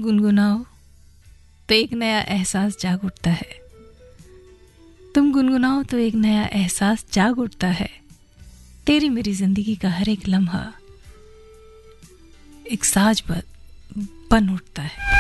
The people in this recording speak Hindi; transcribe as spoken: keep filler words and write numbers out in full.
गुनगुनाओ तो एक नया एहसास जाग उठता है। तुम गुनगुनाओ तो एक नया एहसास जाग उठता है। तेरी मेरी जिंदगी का हर एक लम्हा एक साज बन बन उठता है।